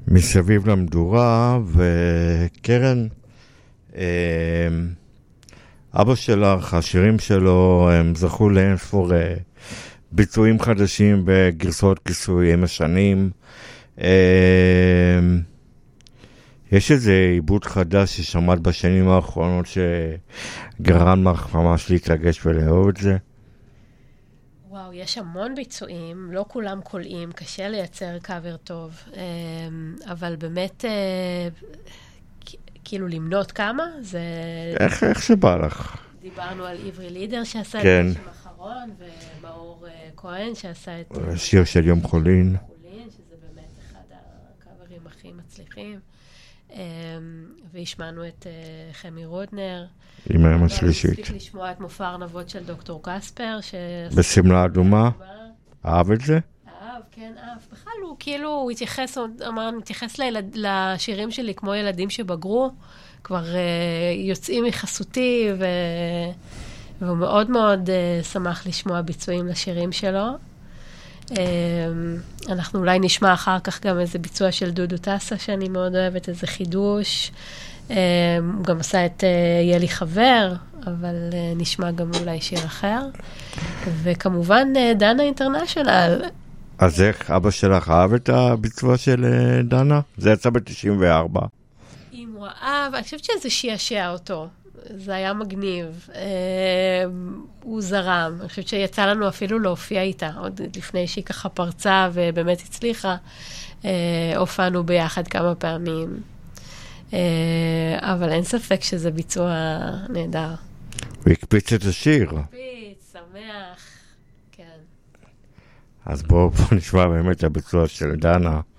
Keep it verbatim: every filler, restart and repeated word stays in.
מסביב למדורה, וקרן, אבא שלך, השירים שלו, הם זכו לאינספור ביצועים חדשים בגרסאות כיסוי עם השנים. יש איזה עיבוד חדש ששמעת בשנים האחרונות שגרם לך ממש להתרגש ולאהוב את זה? וואו, יש המון ביצועים, לא כולם קולעים, קשה לייצר קאבר טוב, אבל באמת, כאילו למנות כמה, זה... איך, איך שבא לך? דיברנו על עברי לידר שעשה כן. את השם האחרון, ומאור כהן שעשה את... שיר של יום חולין. חולין, שזה באמת אחד הקאברים הכי מצליחים. והשמענו את חמי רודנר. עם הים השלישית. הספיק לשמוע את מופע ארנבות של דוקטור קספר. בסמלה אדומה. אהב את זה? אהב, כן, אהב. בכלל הוא כאילו, הוא התייחס, אמר, מתייחס לילד, לשירים שלי כמו ילדים שבגרו, כבר uh, יוצאים מחסותי, ו... והוא מאוד מאוד uh, שמח לשמוע ביצועים לשירים שלו. Um, אנחנו אולי נשמע אחר כך גם איזה ביצוע של דודו טסה, שאני מאוד אוהבת, איזה חידוש. Um, הוא גם עשה את uh, יהיה לי חבר, אבל uh, נשמע גם אולי שיר אחר. וכמובן, uh, דנה אינטרנשיונל. אז איך אבא שלך אהב את הביצוע של uh, דנה? זה יצא ב-תשעים וארבע. אם הוא אהב, אני חושבת שזה שישע אותו. זה היה מגניב. אה, הוא זרם. אני חושבת שיצא לנו אפילו להופיע איתה, עוד לפני שהיא ככה פרצה ובאמת הצליחה. אה, הופענו ביחד כמה פעמים. אה, אבל אין ספק שזה ביצוע נהדר. הוא הקפיץ את השיר. הקפיץ, שמח. כן. אז בואו בוא נשמע באמת הביצוע של דנה.